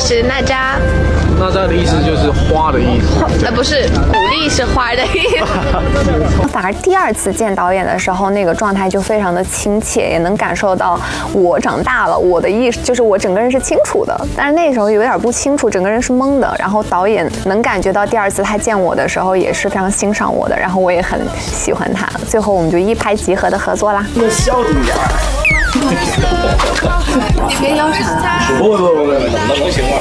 是娜扎。 娜扎的意思就是花的意思， 不是，鼓励是花的意思。 反而第二次见导演的时候，那个状态就非常的亲切，也能感受到我长大了，我的意识就是我整个人是清楚的，但是那时候有点不清楚，整个人是懵的。然后导演能感觉到第二次他见我的时候也是非常欣赏我的，然后我也很喜欢他，最后我们就一拍即合的合作啦。 那消停点。 你别腰闪了。 不，那能行吗？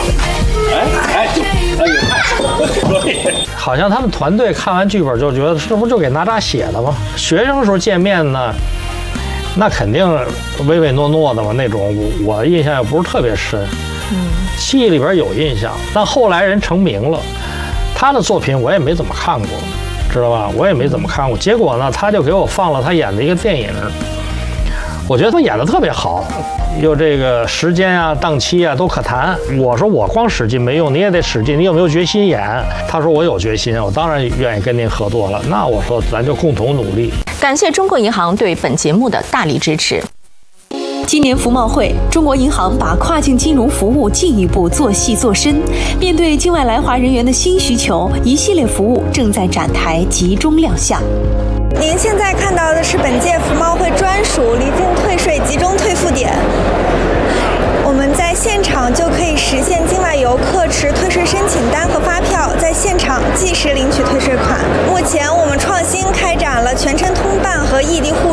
好像他们团队看完剧本就觉得，这不就给娜扎写的吗？学生时候见面呢，那肯定唯唯诺诺的嘛，那种我印象也不是特别深。戏里边有印象，但后来人成名了，他的作品我也没怎么看过，知道吧？我也没怎么看过。结果呢，他就给我放了他演的一个电影。我觉得他演得特别好，有这个时间啊、档期啊都可谈。我说我光使劲没用，你也得使劲，你有没有决心演？他说我有决心，我当然愿意跟您合作了。那我说咱就共同努力。 感谢中国银行对本节目的大力支持。 今年服贸会，中国银行把跨境金融服务进一步做细做深。面对境外来华人员的新需求，一系列服务正在展台集中亮相。 您现在看到的是本届服贸会专属离境退税集中退付点，我们在现场就可以实现境外游客持退税申请单和发票，在现场即时领取退税款。目前我们创新开展了全程通办和异地互